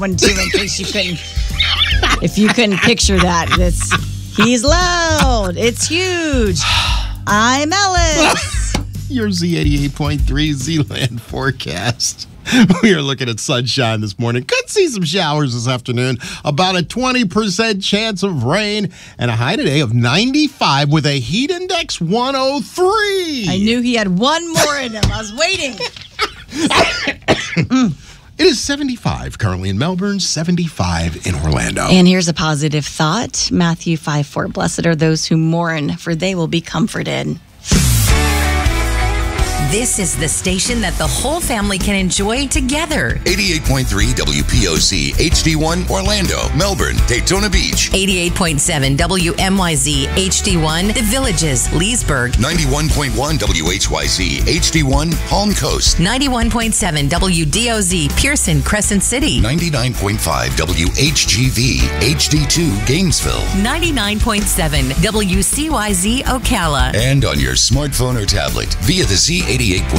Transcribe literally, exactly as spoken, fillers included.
one too, in case you couldn't, if you couldn't picture that. It's, he's loud. It's huge. I'm Ellis. Your Z eighty-eight point three Z-Land forecast. We are looking at sunshine this morning. Could see some showers this afternoon. About a twenty percent chance of rain. And a high today of ninety-five with a heat index one oh three. I knew he had one more in him. I was waiting. It is seventy-five currently in Melbourne, seventy-five in Orlando. And here's a positive thought. Matthew five four. Blessed are those who mourn, for they will be comforted. This is the station that the whole family can enjoy together. eighty-eight point three W P O Z H D one Orlando, Melbourne, Daytona Beach. eighty-eight point seven W M Y Z H D one The Villages, Leesburg. ninety-one point one W H Y Z H D one Palm Coast. ninety-one point seven W D O Z Pearson, Crescent City. ninety-nine point five W H G V H D two Gainesville. ninety-nine point seven W C Y Z Ocala. And on your smartphone or tablet via the Z eighty-eight point